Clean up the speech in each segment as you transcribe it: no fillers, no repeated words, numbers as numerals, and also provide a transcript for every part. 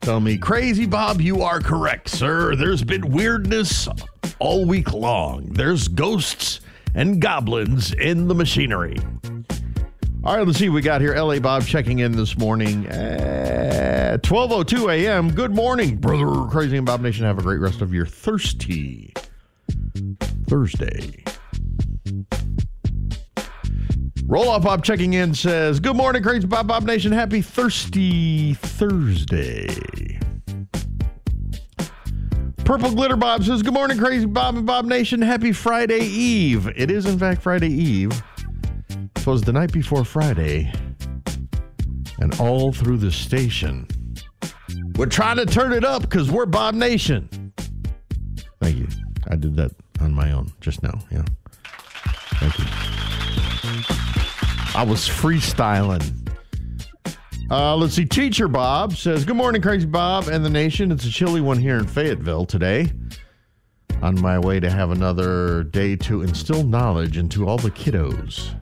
Tell me, Crazy Bob, you are correct, sir. There's been weirdness all week long. There's ghosts and goblins in the machinery. All right, let's see what we got here. L.A. Bob checking in this morning at 12:02 a.m. Good morning, brother. Crazy and Bob Nation. Have a great rest of your Thursday. Roll Off Bob checking in says, good morning, Crazy Bob Nation. Happy Thursday. Purple Glitter Bob says, good morning, Crazy Bob and Bob Nation. Happy Friday Eve. It is, in fact, Friday Eve. It was the night before Friday. And all through the station, we're trying to turn it up because we're Bob Nation. Thank you. I did that on my own just now. Yeah. Thank you. I was freestyling. Let's see. Teacher Bob says, good morning, Crazy Bob and the Nation. It's a chilly one here in Fayetteville today. On my way to have another day to instill knowledge into all the kiddos.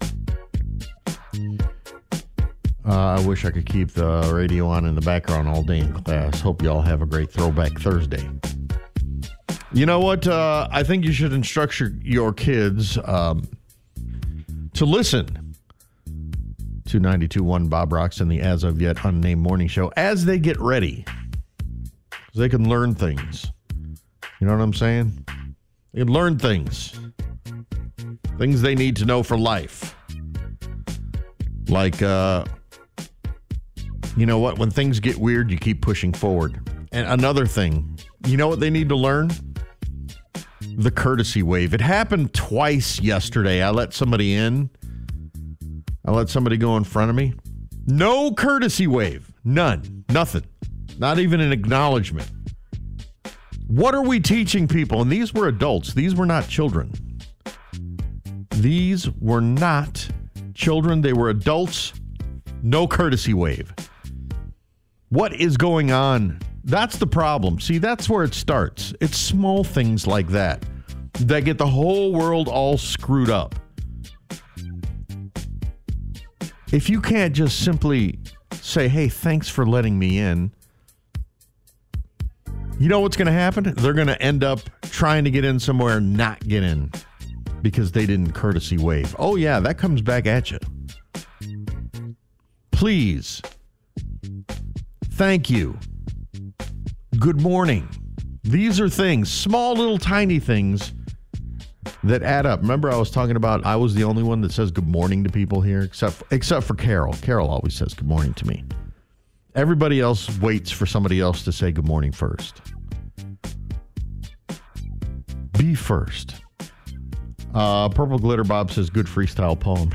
I wish I could keep the radio on in the background all day in class. Hope you all have a great Throwback Thursday. You know what? I think you should instruct your kids to listen to 92.1 Bob Rocks and the as of yet unnamed morning show as they get ready. So they can learn things. You know what I'm saying? They can learn things. Things they need to know for life. Like, you know what? When things get weird, you keep pushing forward. And another thing, you know what they need to learn? The courtesy wave. It happened twice yesterday. I let somebody in. I let somebody go in front of me. No courtesy wave. None. Nothing. Not even an acknowledgement. What are we teaching people? And these were adults. These were not children. These were not children. They were adults. No courtesy wave. What is going on? That's the problem. See, that's where it starts. It's small things like that that get the whole world all screwed up. If you can't just simply say, hey, thanks for letting me in, you know what's going to happen? They're going to end up trying to get in somewhere and not get in because they didn't courtesy wave. Oh, yeah, that comes back at you. Please. Thank you. Good morning. These are things, small little tiny things that add up. Remember I was talking about I was the only one that says good morning to people here, except for Carol. Carol always says good morning to me. Everybody else waits for somebody else to say good morning first. Be first. Purple Glitter Bob says good freestyle poem.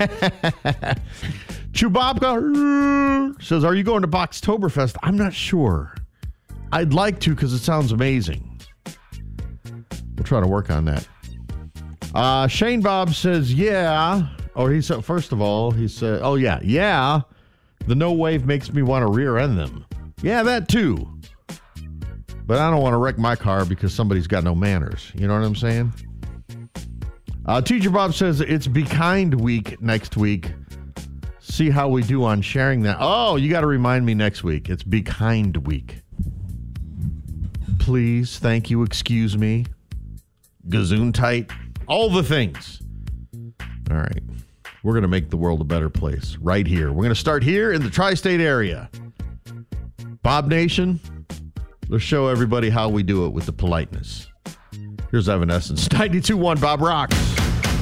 Chewbacca says, are you going to Boxtoberfest? I'm not sure. I'd like to because it sounds amazing. We'll try to work on that. Shane Bob says, yeah. Or he said, first of all, he said, oh, yeah. Yeah. The no wave makes me want to rear end them. Yeah, that too. But I don't want to wreck my car because somebody's got no manners. You know what I'm saying? Teacher Bob says it's Be Kind Week next week. See how we do on sharing that. Oh, you got to remind me next week. It's Be Kind Week. Please, thank you, excuse me. Gazoon tight. All the things. All right. We're going to make the world a better place right here. We're going to start here in the tri-state area. Bob Nation, let's show everybody how we do it with the politeness. Here's Evanescence. 92.1 Bob Rocks.